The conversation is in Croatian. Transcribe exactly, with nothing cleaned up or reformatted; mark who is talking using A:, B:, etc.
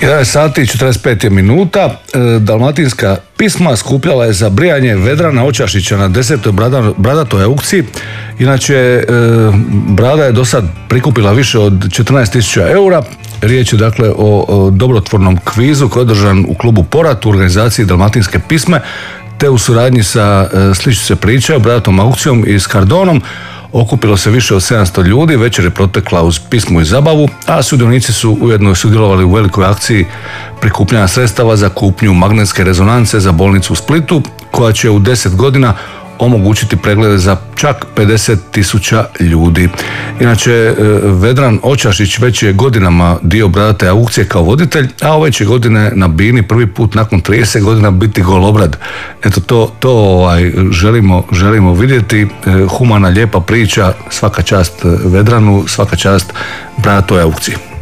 A: jedanaest sati i četrdeset pet je minuta. Dalmatinska pisma skupljala je za brijanje Vedrana Očašića na desetoj bradatoj aukciji. Inače, Brada je do sad prikupila više od četrnaest tisuća eura. Riječ je dakle o dobrotvornom kvizu koji je održan u klubu Porat u organizaciji Dalmatinske pisme, te u suradnji sa Slično se pričaju, bradatom aukcijom i s Kardonom. Okupilo se više od sedamsto ljudi, večer je protekla uz pismu i zabavu, a sudionici su ujedno sudjelovali u velikoj akciji prikupljanja sredstava za kupnju magnetske rezonance za bolnicu u Splitu, koja će u deset godina omogućiti preglede za čak pedeset tisuća ljudi. Inače, Vedran Očašić već je godinama dio bradate aukcije kao voditelj, a ove će godine na bini prvi put nakon trideset godina biti golobrad. Eto, to, to ovaj, želimo, želimo vidjeti. Humana, lijepa priča, svaka čast Vedranu, svaka čast bradatoj aukciji.